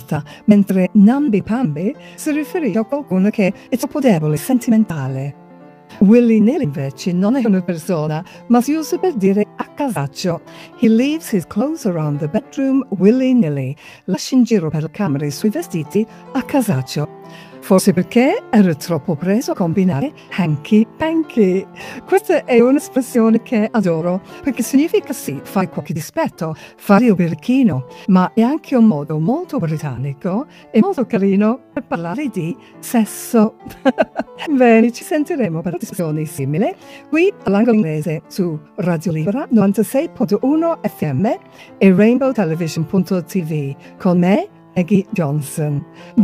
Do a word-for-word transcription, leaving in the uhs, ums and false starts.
volta, mentre namby-pamby si riferisce a qualcuno che è troppo debole, sentimentale. Willy-nilly invece non è una persona, ma si usa per dire a casaccio. He leaves his clothes around the bedroom willy-nilly. Lascia in giro per la camera i suoi vestiti a casaccio. Forse perché era troppo preso a combinare hanky-panky. Questa è un'espressione che adoro, perché significa sì, fare qualche dispetto, fare il birichino, ma è anche un modo molto britannico e molto carino per parlare di sesso. Bene, ci sentiremo per discussioni simili qui all'angolo inglese su Radio Libera novantasei punto uno F M e rainbow television punto t v con me, Maggie Johnson.